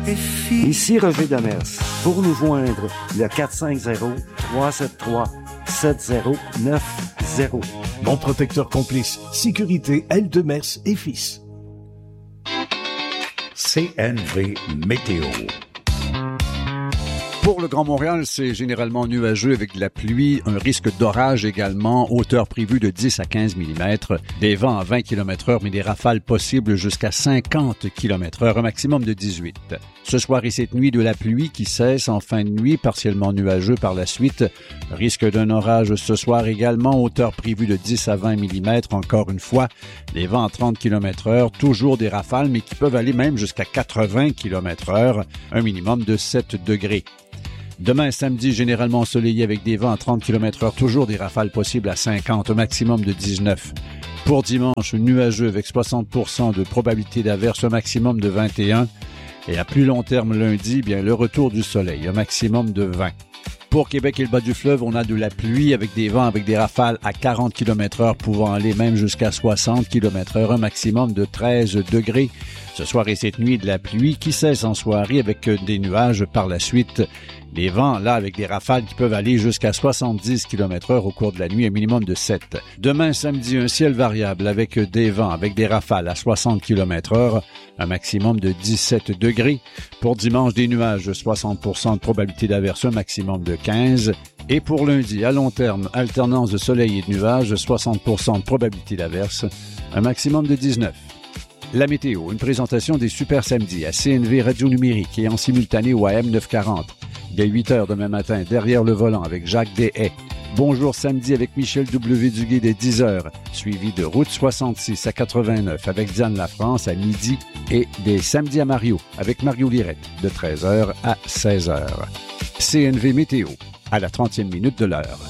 Ici Roger Demers. Pour nous joindre, le 450-373-7090. Mon protecteur complice. Sécurité L. Demers et Fils. CNV Météo. Pour le Grand Montréal, c'est généralement nuageux avec de la pluie, un risque d'orage également, hauteur prévue de 10 à 15 mm, des vents à 20 km/h, mais des rafales possibles jusqu'à 50 km/h, un maximum de 18. Ce soir et cette nuit, de la pluie qui cesse en fin de nuit, partiellement nuageux par la suite. Risque d'un orage ce soir également, hauteur prévue de 10 à 20 mm, encore une fois, les vents à 30 km/h, toujours des rafales, mais qui peuvent aller même jusqu'à 80 km/h, un minimum de 7 degrés. Demain, samedi, généralement ensoleillé avec des vents à 30 km/h, toujours des rafales possibles à 50, un maximum de 19. Pour dimanche, nuageux avec 60% de probabilité d'averse, un maximum de 21. Et à plus long terme, lundi, bien le retour du soleil, un maximum de 20. Pour Québec et le bas du fleuve, on a de la pluie avec des vents avec des rafales à 40 km/h pouvant aller même jusqu'à 60 km/h, un maximum de 13 degrés. Ce soir et cette nuit, de la pluie qui cesse en soirée avec des nuages par la suite. Des vents, là, avec des rafales qui peuvent aller jusqu'à 70 km/h au cours de la nuit, un minimum de 7. Demain, samedi, un ciel variable avec des vents, avec des rafales à 60 km/h, un maximum de 17 degrés. Pour dimanche, des nuages, 60% de probabilité d'averse, un maximum de 15. Et pour lundi, à long terme, alternance de soleil et de nuages, 60% de probabilité d'averse, un maximum de 19. La météo, une présentation des Super Samedis à CNV Radio Numérique et en simultané au AM 940. Dès 8 h demain matin, derrière le volant avec Jacques Deshaies. Bonjour samedi avec Michel W. Duguay dès 10 h, suivi de Route 66 à 89 avec Diane Lafrance à midi et des Samedis à Mario avec Mario Lirette de 13 h à 16 h. CNV Météo, à la 30e minute de l'heure.